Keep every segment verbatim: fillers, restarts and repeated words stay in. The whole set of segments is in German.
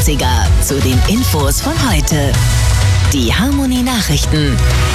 dreißiger zu den Infos von heute. Die Harmony Nachrichten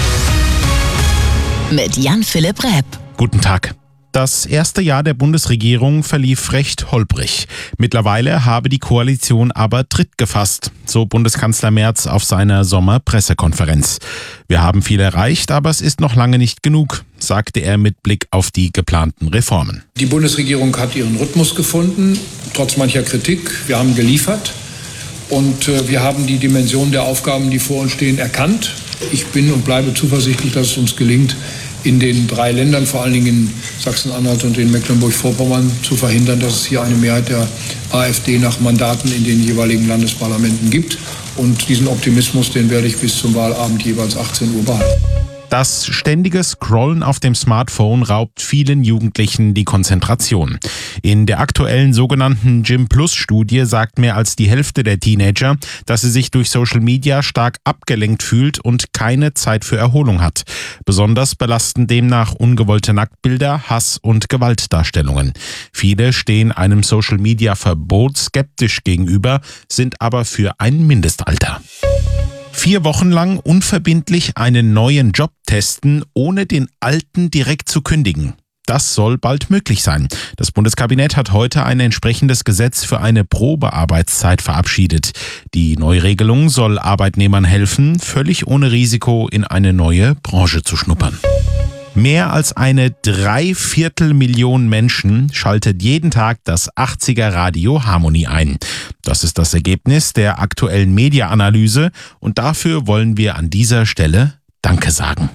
mit Jan-Philipp Repp. Guten Tag. Das erste Jahr der Bundesregierung verlief recht holprig. Mittlerweile habe die Koalition aber Tritt gefasst, so Bundeskanzler Merz auf seiner Sommerpressekonferenz. Wir haben viel erreicht, aber es ist noch lange nicht genug, sagte er mit Blick auf die geplanten Reformen. Die Bundesregierung hat ihren Rhythmus gefunden, trotz mancher Kritik. Wir haben geliefert und äh, wir haben die Dimension der Aufgaben, die vor uns stehen, erkannt. Ich bin und bleibe zuversichtlich, dass es uns gelingt, in den drei Ländern, vor allen Dingen in Sachsen-Anhalt und in Mecklenburg-Vorpommern, zu verhindern, dass es hier eine Mehrheit der AfD nach Mandaten in den jeweiligen Landesparlamenten gibt. Und diesen Optimismus, den werde ich bis zum Wahlabend jeweils achtzehn Uhr behalten. Das ständige Scrollen auf dem Smartphone raubt vielen Jugendlichen die Konzentration. In der aktuellen sogenannten Gym-Plus-Studie sagt mehr als die Hälfte der Teenager, dass sie sich durch Social Media stark abgelenkt fühlt und keine Zeit für Erholung hat. Besonders belasten demnach ungewollte Nacktbilder, Hass und Gewaltdarstellungen. Viele stehen einem Social-Media-Verbot skeptisch gegenüber, sind aber für ein Mindestalter. Vier Wochen lang unverbindlich einen neuen Job testen, ohne den alten direkt zu kündigen. Das soll bald möglich sein. Das Bundeskabinett hat heute ein entsprechendes Gesetz für eine Probearbeitszeit verabschiedet. Die Neuregelung soll Arbeitnehmern helfen, völlig ohne Risiko in eine neue Branche zu schnuppern. Mehr als eine Dreiviertelmillion Menschen schaltet jeden Tag das achtziger Radio Harmony ein. Das ist das Ergebnis der aktuellen Media-Analyse und dafür wollen wir an dieser Stelle Danke sagen.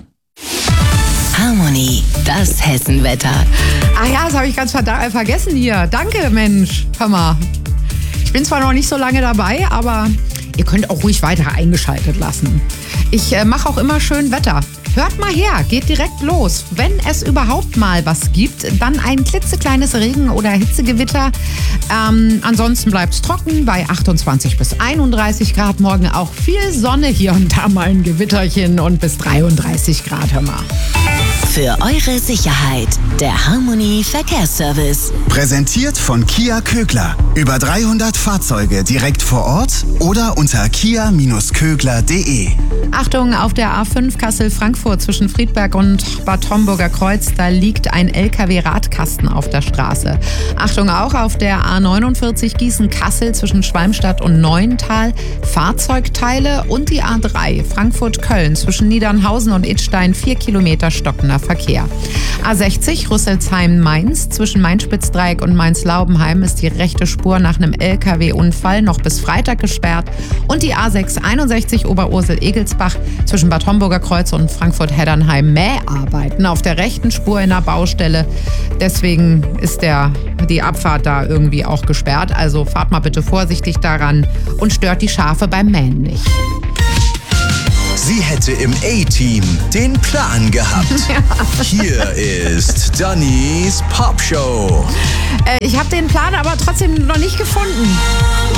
Harmony, das Hessenwetter. Ach ja, das habe ich ganz verdammt vergessen hier. Danke, Mensch. Hör mal. Ich bin zwar noch nicht so lange dabei, aber ihr könnt auch ruhig weiter eingeschaltet lassen. Ich äh, mache auch immer schön Wetter. Hört mal her, geht direkt los. Wenn es überhaupt mal was gibt, dann ein klitzekleines Regen- oder Hitzegewitter. Ähm, ansonsten bleibt es trocken bei achtundzwanzig bis einunddreißig Grad. Morgen auch viel Sonne, hier und da mal ein Gewitterchen und bis dreiunddreißig Grad, hör mal. Für eure Sicherheit, der Harmony Verkehrsservice. Präsentiert von Kia Kögler. Über dreihundert Fahrzeuge direkt vor Ort oder unter kia Bindestrich kögler punkt de. Achtung, auf der A fünf Kassel-Frankfurt zwischen Friedberg und Bad Homburger Kreuz, da liegt ein L K W-Radkasten auf der Straße. Achtung auch auf der A neunundvierzig Gießen-Kassel zwischen Schwalmstadt und Neuental, Fahrzeugteile und die A drei Frankfurt-Köln zwischen Niedernhausen und Idstein, vier Kilometer stockender Verkehr. A sechzig Rüsselsheim-Mainz zwischen Main-Spitzdreieck und Mainz-Laubenheim ist die rechte Spur nach einem L K W-Unfall noch bis Freitag gesperrt und die A sechs einundsechzig Oberursel-Egelsbach zwischen Bad Homburger Kreuz und Frankfurt-Heddernheim Mäharbeiten auf der rechten Spur in der Baustelle. Deswegen ist der, die Abfahrt da irgendwie auch gesperrt. Also fahrt mal bitte vorsichtig daran und stört die Schafe beim Mähen nicht. Sie hätte im A-Team den Plan gehabt. Ja. Hier ist Dannys Popshow. Äh, ich habe den Plan aber trotzdem noch nicht gefunden.